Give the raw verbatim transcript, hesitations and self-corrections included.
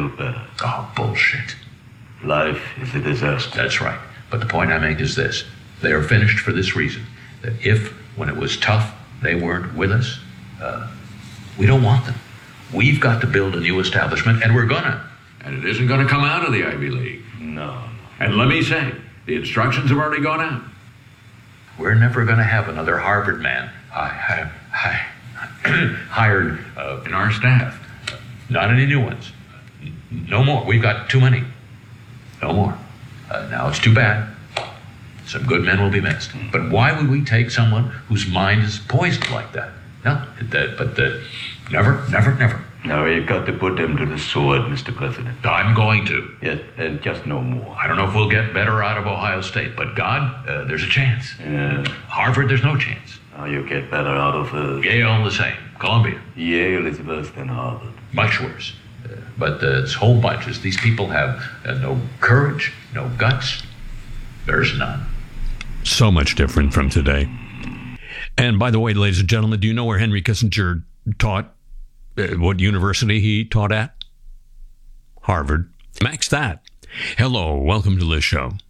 do better. Oh, bullshit. Life is a disaster. That's right. But the point I make is this. They are finished for this reason. That if, when it was tough, they weren't with us, uh, we don't want them. We've got to build a new establishment, and we're gonna. And it isn't gonna come out of the Ivy League. No. And let me say, the instructions have already gone out. We're never gonna have another Harvard man I, I, I, hired uh, in our staff. Not any new ones. No more. We've got too many. No more. Uh, now it's too bad. Some good men will be missed. But why would we take someone whose mind is poisoned like that? No, that, but the, never, never, never. No, you've got to put them to the sword, Mister President. I'm going to. Yes, and just no more. I don't know if we'll get better out of Ohio State, but God, uh, there's a chance. Yeah. Harvard, there's no chance. Now you get better out of uh, Yale, the same. Columbia. Yale is worse than Harvard. Much worse. Uh, but uh, this whole bunch is these people have uh, no courage, no guts. There's none. So much different from today. And by the way, ladies and gentlemen, do you know where Henry Kissinger taught? Uh, what university he taught at? Harvard. Max that. Hello, welcome to the show.